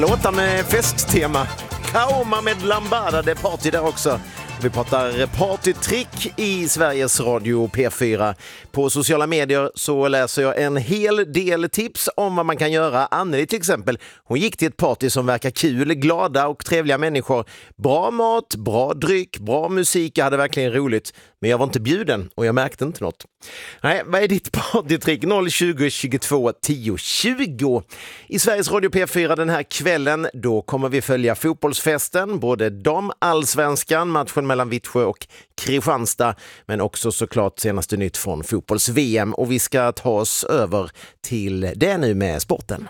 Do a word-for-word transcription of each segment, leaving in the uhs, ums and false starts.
Låtar med festtema. Kaoma med Lambada, det är party där också. Vi pratar partytrick i Sveriges Radio P fyra. På sociala medier så läser jag en hel del tips om vad man kan göra. Anneli till exempel, hon gick till ett party som verkar kul, glada och trevliga människor. Bra mat, bra dryck, bra musik, jag hade verkligen roligt. Men jag var inte bjuden och jag märkte inte något. Nej, vad är ditt partytrick? noll tjugo tjugotvå tio tjugo. I Sveriges Radio P fyra den här kvällen, då kommer vi följa fotbollsfesten. Både damallsvenskan, matchen mellan Vittsjö och Kristianstad, men också såklart senaste nytt från fotbolls-V M. Och vi ska ta oss över till det nu med sporten.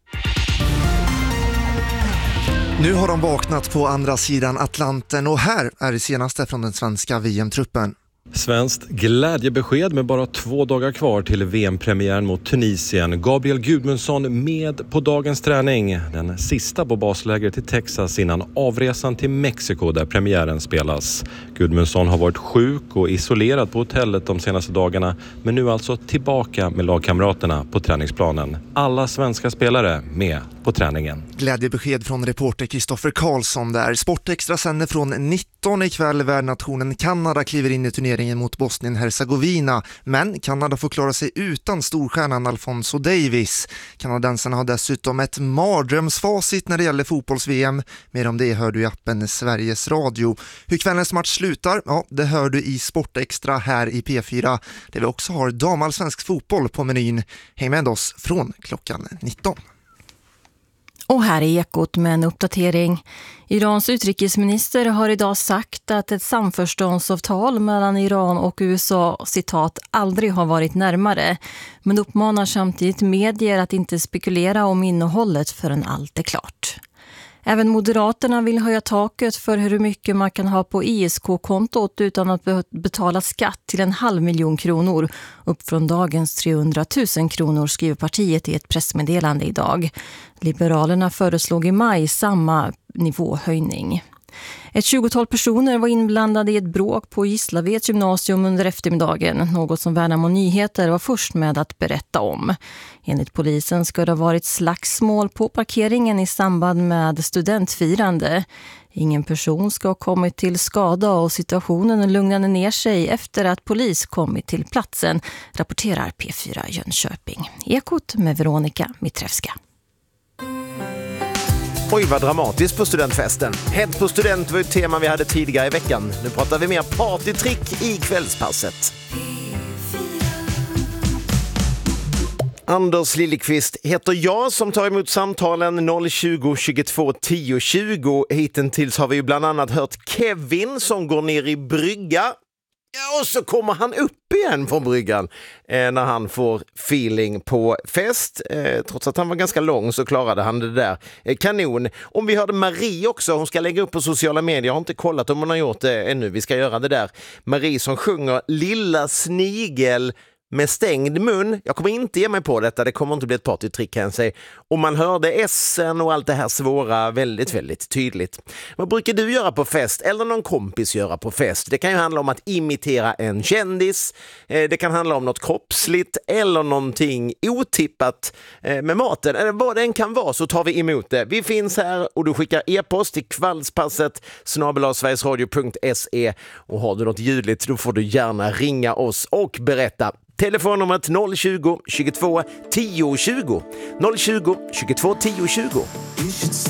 Nu har de vaknat på andra sidan Atlanten och här är det senaste från den svenska V M-truppen. Svenskt glädjebesked med bara två dagar kvar till V M-premiären mot Tunisien. Gabriel Gudmundsson med på dagens träning. Den sista på baslägret i Texas innan avresan till Mexiko där premiären spelas. Gudmundsson har varit sjuk och isolerad på hotellet de senaste dagarna, men nu alltså tillbaka med lagkamraterna på träningsplanen. Alla svenska spelare med på träningen. Glädjebesked från reporter Kristoffer Karlsson där. Sportextra sänder från nitton ikväll. Värdnationen Kanada kliver in i turneringen mot Bosnien-Herzegovina. Men Kanada får klara sig utan storstjärnan Alfonso Davis. Kanadensarna har dessutom ett mardrömsfacit när det gäller fotbolls-V M. Mer om det hör du i appen Sveriges Radio. Hur kvällens match slutar, ja, det hör du i Sportextra här i P fyra. Där vi också har damallsvensk fotboll på menyn. Häng med oss från klockan nitton. Och här är Ekot med en uppdatering. Irans utrikesminister har idag sagt att ett samförståndsavtal mellan Iran och U S A, citat, aldrig har varit närmare. Men uppmanar samtidigt medier att inte spekulera om innehållet förrän allt är klart. Även Moderaterna vill höja taket för hur mycket man kan ha på I S K-kontot utan att betala skatt till en halv miljon kronor. Upp från dagens trehundratusen kronor, skriver partiet i ett pressmeddelande idag. Liberalerna föreslog i maj samma nivåhöjning. Ett tjugotal personer var inblandade i ett bråk på Gislaveds gymnasium under eftermiddagen, något som Värnamo Nyheter var först med att berätta om. Enligt polisen ska det ha varit slagsmål på parkeringen i samband med studentfirande. Ingen person ska ha kommit till skada och situationen lugnade ner sig efter att polis kommit till platsen, rapporterar P fyra Jönköping. Ekot med Veronica Mitrevska. Oj, vad dramatiskt på studentfesten. Head på student var ett tema vi hade tidigare i veckan. Nu pratar vi mer partytrick i kvällspasset. Anders Liljeqvist heter jag som tar emot samtalen noll tjugo tjugotvå tio tjugo. Hittills har vi ju bland annat hört Kevin som går ner i brygga. Ja, och så kommer han upp igen från bryggan eh, när han får feeling på fest. Eh, trots att han var ganska lång så klarade han det där. Eh, kanon. Om vi hörde Marie också, hon ska lägga upp på sociala medier. Jag har inte kollat om hon har gjort det ännu. Vi ska göra det där. Marie som sjunger Lilla snigel med stängd mun. Jag kommer inte ge mig på detta. Det kommer inte bli ett partytrick kan jag säga. Och man hörde essen och allt det här svåra väldigt, väldigt tydligt. Vad brukar du göra på fest? Eller någon kompis göra på fest? Det kan ju handla om att imitera en kändis. Det kan handla om något kroppsligt eller någonting otippat med maten. Eller vad det än kan vara så tar vi emot det. Vi finns här och du skickar e-post till kvällspasset snabel-a sverigesradio punkt se och har du något ljudligt då får du gärna ringa oss och berätta. Telefonnumret noll tjugo tjugotvå tio tjugo. noll tjugo tjugotvå tio tjugo.